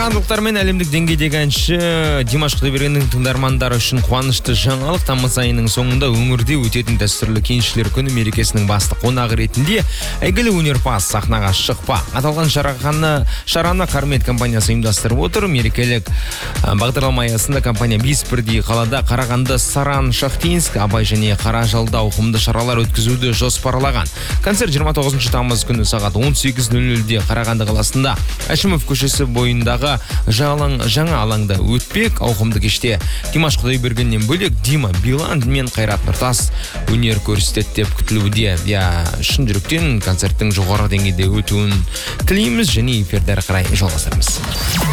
қарағандылықтар мен әлемдік деңгейдегі әнші Димаш Құдайбергеннің тыңдармандары үшін қуанышты жаңалық. Тамыз айының соңында өңірде өтетін дәстүрлі кеншілер күні мерекесінің басты қонағы ретінде әйгілі өнерпаз сахнаға шықпақ. Аталған шараны Қармет компаниясы ұйымдастырып отыр. Мерекелік бағдарлама аясында компания 5 бірдей қалада Қарағанды, Саран, Шахтинск, Абай және Қаражалда ауқымды шаралар өткізуді жоспарлаған. Концерт 29 тамыз күні сағат 18:00-де Қарағанды қаласында Әшімов көшесі бойындағы жаңа алаңда өтпек. Ауқымды кеште Димаш Құдайбергеннен бөлек Дима Билан мен Қайрат Нұртас өнер көрсетеді деп күтілуде. Шын жүректен концерттің жоғары деңгейде өтуін тілейміз және эфирді әрі қарай жалғастырамыз.